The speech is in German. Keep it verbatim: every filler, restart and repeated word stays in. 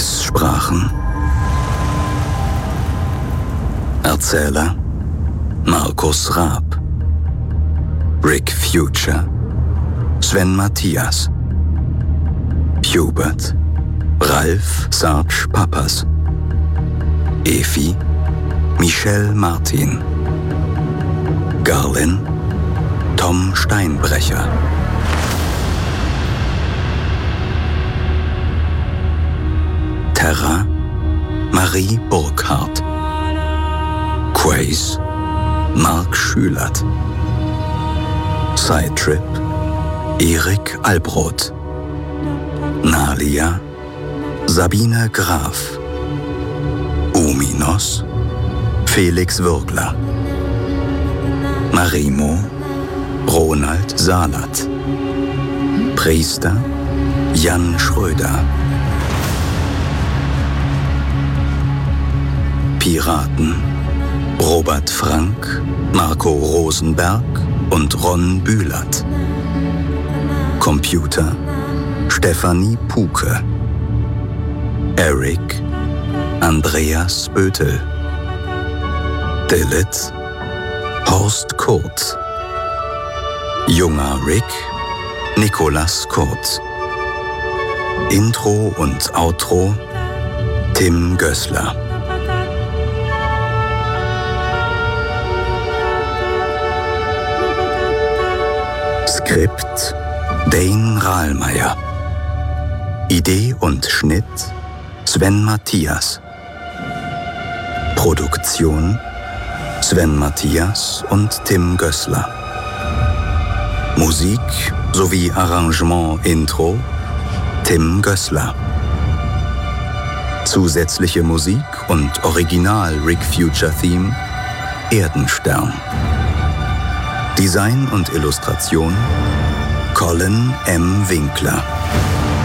Es sprachen Erzähler Markus Raab, Rick Future, Sven Mathias, Hubert, Ralf Sarge Pappas, Efi, Michelle Martin, Garlin, Tom Steinbrecher. Terra, Marie Burkhardt. Quace, Mark Schülert. Sidetrip, Erik Albroth. Nalia, Sabine Graf. Uminos, Felix Würgler. Marimo, Ronald Salat. Priester, Jan Schröder. Piraten, Robert Frank, Marco Rosenberg und Ron Bühlert. Computer, Stefanie Puke. Eric, Andreas Bötel. Dilith, Horst Kurz. Junger Rick, Nikolas Kurz. Intro und Outro, Tim Gößler. Skript Dane Rahlmeier. Idee und Schnitt Sven Mathias. Produktion Sven Mathias und Tim Gößler. Musik sowie Arrangement Intro Tim Gößler. Zusätzliche Musik und Original Rick Future Theme Erdenstern. Design und Illustration Colin M. Winkler.